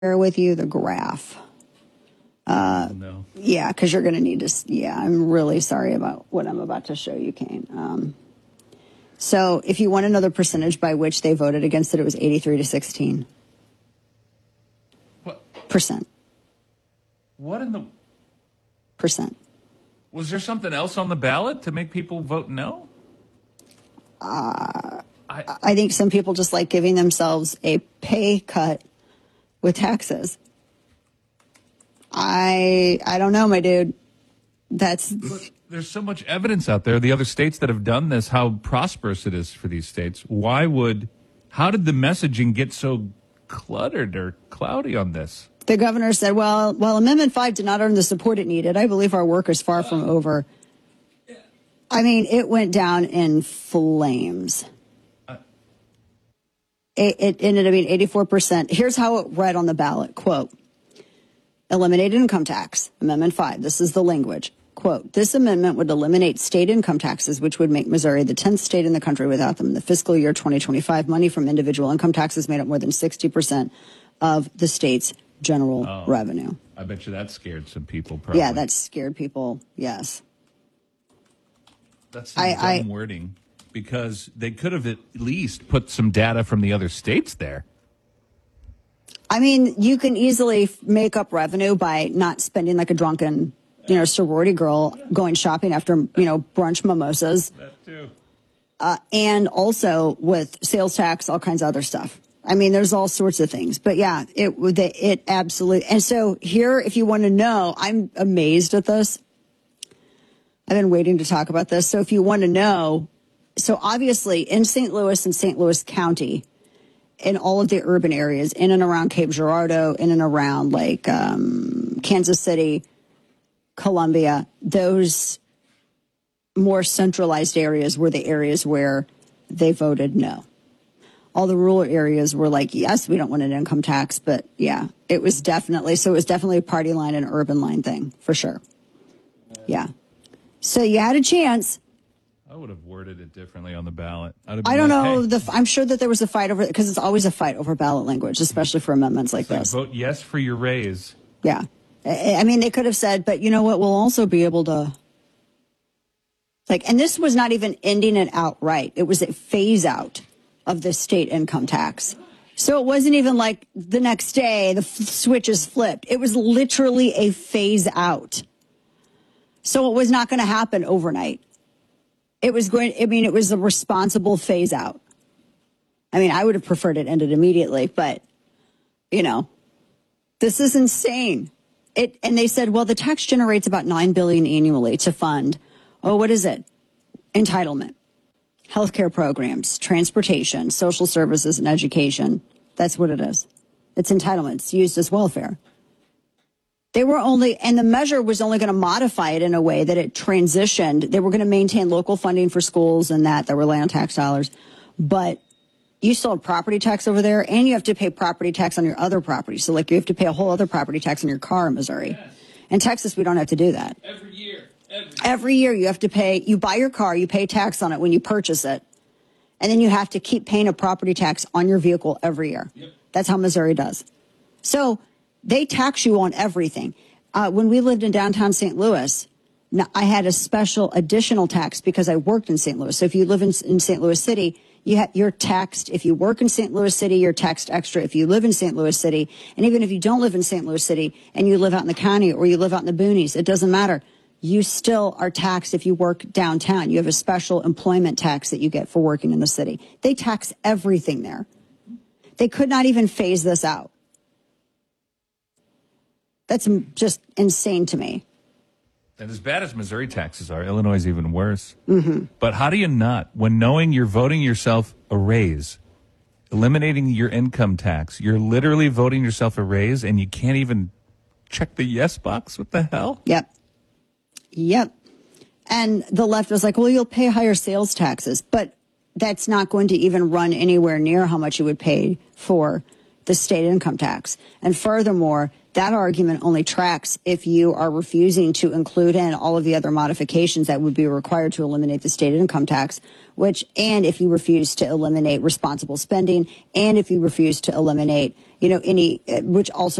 with you the graph. No. Yeah, because you're going to need to. Yeah, I'm really sorry about what I'm about to show you, Kane. So if you want another percentage by which they voted against it, it was 83-16. What? Percent. What in the... Percent. Was there something else on the ballot to make people vote no? I think some people just like giving themselves a pay cut with taxes. I don't know, my dude. But there's so much evidence out there. The other states that have done this, how prosperous it is for these states. How did the messaging get so cluttered or cloudy on this? The governor said, well, Amendment 5 did not earn the support it needed. I believe our work is far from over. I mean, it went down in flames. It ended up being 84%. Here's how it read on the ballot. Quote, eliminate income tax. Amendment 5. This is the language. Quote, this amendment would eliminate state income taxes, which would make Missouri the 10th state in the country without them. In the fiscal year 2025, money from individual income taxes made up more than 60% of the state's general revenue. I bet you that scared some people, probably. Yeah, that scared people, yes. That's some dumb wording, because they could have at least put some data from the other states there. I mean, you can easily make up revenue by not spending like a drunken, sorority girl going shopping after, brunch mimosas. That too. And also with sales tax, all kinds of other stuff. I mean, there's all sorts of things. But yeah, it absolutely. And so here, if you want to know, I'm amazed at this. I've been waiting to talk about this. So if you want to know, so obviously in St. Louis and St. Louis County, in all of the urban areas, in and around Cape Girardeau, in and around like Kansas City, Columbia, those more centralized areas were the areas where they voted no. All the rural areas were like, yes, we don't want an income tax. But yeah, it was definitely a party line and urban line thing for sure. Yeah. So you had a chance. I would have worded it differently on the ballot. I don't know. Hey. I'm sure that there was a fight over it, because it's always a fight over ballot language, especially for amendments like this. Vote yes for your raise. Yeah. I mean, they could have said, but you know what? We'll also be able to. And this was not even ending it outright. It was a phase out of the state income tax. So it wasn't even like the next day the switch is flipped. It was literally a phase out. So it was not going to happen overnight. It was a responsible phase out. I mean, I would have preferred it ended immediately, but, this is insane. And they said, well, the tax generates about $9 billion annually to fund. Oh, what is it? Entitlement, healthcare programs, transportation, social services, and education. That's what it is. It's entitlement. It's used as welfare. And the measure was only going to modify it in a way that it transitioned. They were going to maintain local funding for schools and that rely on tax dollars. But you still have property tax over there, and you have to pay property tax on your other property. So, you have to pay a whole other property tax on your car in Missouri. Yes. In Texas, we don't have to do that. Every year you have to pay. You buy your car, you pay tax on it when you purchase it. And then you have to keep paying a property tax on your vehicle every year. Yep. That's how Missouri does. So they tax you on everything. When we lived in downtown St. Louis, I had a special additional tax because I worked in St. Louis. So if you live in St. Louis City, you're taxed. If you work in St. Louis City, you're taxed extra. If you live in St. Louis City, and even if you don't live in St. Louis City and you live out in the county or you live out in the boonies, it doesn't matter. You still are taxed if you work downtown. You have a special employment tax that you get for working in the city. They tax everything there. They could not even phase this out. That's just insane to me. And as bad as Missouri taxes are, Illinois is even worse. Mm-hmm. But how do you not, when knowing you're voting yourself a raise, eliminating your income tax, you're literally voting yourself a raise, and you can't even check the yes box? What the hell? Yep. And the left was like, well, you'll pay higher sales taxes, but that's not going to even run anywhere near how much you would pay for the state income tax. And furthermore, that argument only tracks if you are refusing to include in all of the other modifications that would be required to eliminate the state income tax, and if you refuse to eliminate responsible spending, and if you refuse to eliminate which also